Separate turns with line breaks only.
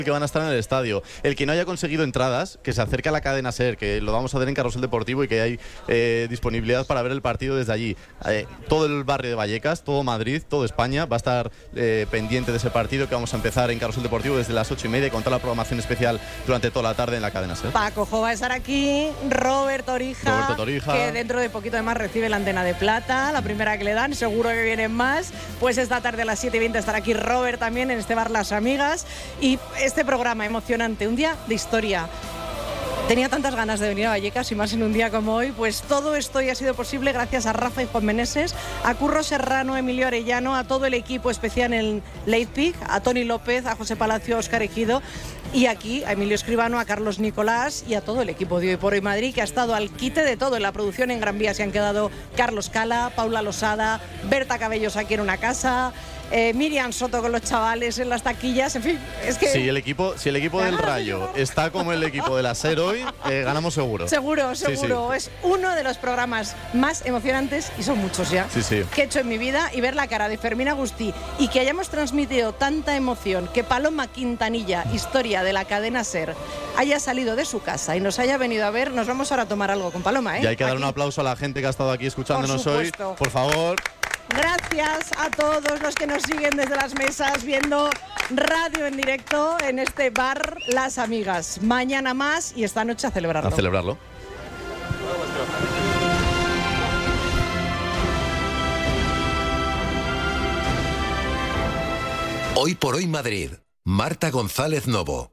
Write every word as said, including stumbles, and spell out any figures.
que van a estar en el estadio. El que no haya conseguido entradas, que se acerque a la cadena SER, que lo vamos a ver en Carrusel Deportivo y que hay eh, disponibilidad para ver el partido desde allí. Eh, todo el barrio de Vallecas, todo Madrid, todo España va a estar eh, pendiente de ese partido que vamos a empezar en Carrusel Deportivo desde las ocho y media y con toda la programación especial durante toda la tarde en la cadena SER.
Paco Jo va a estar aquí, Robert Torija,
Roberto Torija,
que dentro de poquito además recibe la antena de plata, la primera que le dan, seguro que vienen más. Pues esta tarde a las siete y veinte estará aquí Robert también en este bar Las Amigas. Y este programa emocionante, un día de historia. Tenía tantas ganas de venir a Vallecas y más en un día como hoy, pues todo esto ya ha sido posible gracias a Rafa y Juan Meneses, a Curro Serrano, Emilio Arellano, a todo el equipo especial en Leipzig, a Tony López, a José Palacio, a Óscar Ejido y aquí a Emilio Escribano, a Carlos Nicolás y a todo el equipo de Hoy por Hoy Madrid, que ha estado al quite de todo. En la producción en Gran Vía se han quedado Carlos Cala, Paula Losada, Berta Cabellos aquí en una casa, eh, Miriam Soto con los chavales en las taquillas, en fin, es que...
Si el equipo, si el equipo del Rayo está como el equipo de la SER hoy, eh, ganamos seguro.
Seguro, seguro.
Sí, sí.
Es uno de los programas más emocionantes, y son muchos ya,
sí, sí.
que he hecho en mi vida, y ver la cara de Fermín Agustí y que hayamos transmitido tanta emoción, que Paloma Quintanilla, historia de la cadena SER, haya salido de su casa y nos haya venido a ver. Nos vamos ahora a tomar algo con Paloma, ¿eh?
Y hay que dar
aquí.
un aplauso a la gente que ha estado aquí escuchándonos
Por
hoy.
supuesto.
Por favor.
Gracias a todos los que nos siguen desde las mesas viendo radio en directo en este bar Las Amigas. Mañana más y esta noche a celebrarlo.
A celebrarlo.
Hoy por Hoy Madrid. Marta González Novo.